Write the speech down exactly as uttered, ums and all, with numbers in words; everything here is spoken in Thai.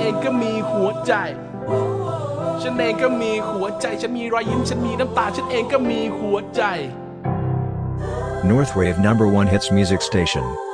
องก็มีหัวใจฉันเองก็มีหัวใจฉันมีรอยยิ้มฉันมีน้ำตาฉันเองก็มีหัวใจ Northwave number one hits music station